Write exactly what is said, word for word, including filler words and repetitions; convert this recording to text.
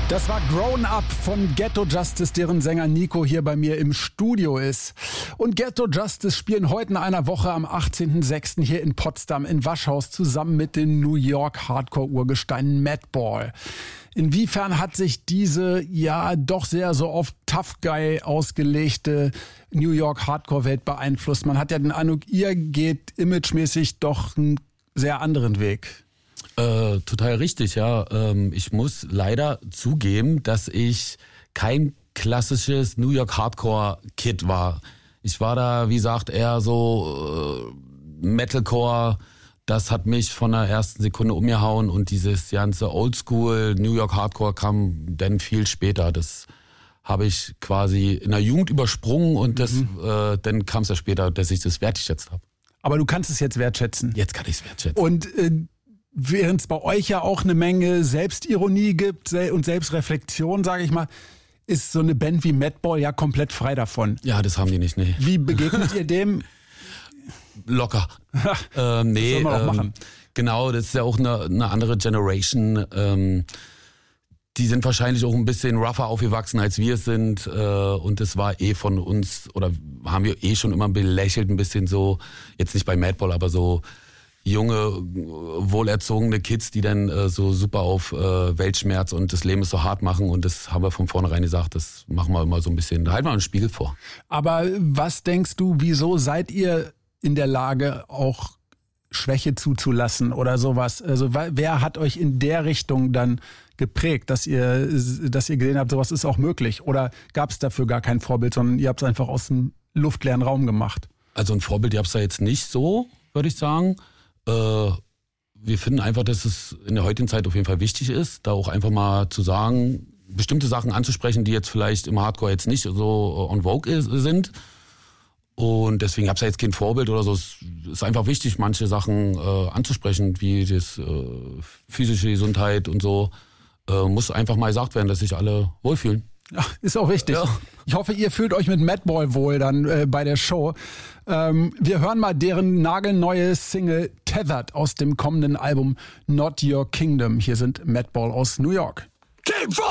Das war Grown Up von Ghetto Justice, deren Sänger Nico hier bei mir im Studio ist. Und Ghetto Justice spielen heute in einer Woche am achtzehnten sechsten hier in Potsdam in Waschhaus zusammen mit den New York Hardcore-Urgesteinen Madball. Inwiefern hat sich diese ja doch sehr so auf Tough Guy ausgelegte New York Hardcore-Welt beeinflusst? Man hat ja den Eindruck, ihr geht imagemäßig doch einen sehr anderen Weg. Äh, total richtig, ja. Ähm, ich muss leider zugeben, dass ich kein klassisches New York Hardcore-Kid war. Ich war da, wie gesagt, eher so äh, Metalcore. Das hat mich von der ersten Sekunde umgehauen und dieses ganze Oldschool New York Hardcore kam dann viel später. Das habe ich quasi in der Jugend übersprungen und das, mhm. äh, dann kam es ja später, dass ich das wertgeschätzt habe. Aber du kannst es jetzt wertschätzen. Jetzt kann ich es wertschätzen. Und äh, während es bei euch ja auch eine Menge Selbstironie gibt und Selbstreflexion, sage ich mal, ist so eine Band wie Madball ja komplett frei davon. Ja, das haben die nicht, nee. Wie begegnet ihr dem? Locker. ähm, nee, das soll man auch ähm, machen. Genau, das ist ja auch eine, eine andere Generation. Ähm, die sind wahrscheinlich auch ein bisschen rougher aufgewachsen, als wir es sind. Äh, und das war eh von uns, oder haben wir eh schon immer belächelt, ein bisschen so, jetzt nicht bei Madball, aber so junge, wohlerzogene Kids, die dann äh, so super auf äh, Weltschmerz und das Leben ist so hart machen. Und das haben wir von vornherein gesagt, das machen wir immer so ein bisschen, da halten wir einen Spiegel vor. Aber was denkst du, wieso seid ihr in der Lage, auch Schwäche zuzulassen oder sowas? Also wer hat euch in der Richtung dann geprägt, dass ihr, dass ihr gesehen habt, sowas ist auch möglich? Oder gab es dafür gar kein Vorbild, sondern ihr habt es einfach aus dem luftleeren Raum gemacht? Also ein Vorbild gab es da jetzt nicht so, würde ich sagen. Wir finden einfach, dass es in der heutigen Zeit auf jeden Fall wichtig ist, da auch einfach mal zu sagen, bestimmte Sachen anzusprechen, die jetzt vielleicht im Hardcore jetzt nicht so on vogue sind. Und deswegen gab es ja jetzt kein Vorbild oder so. Es ist einfach wichtig, manche Sachen äh, anzusprechen, wie das äh, physische Gesundheit und so. Äh, muss einfach mal gesagt werden, dass sich alle wohlfühlen. Ja, ist auch wichtig. Ja. Ich hoffe, ihr fühlt euch mit Madball wohl dann äh, bei der Show. Ähm, wir hören mal deren nagelneue Single Tethered aus dem kommenden Album Not Your Kingdom. Hier sind Madball aus New York.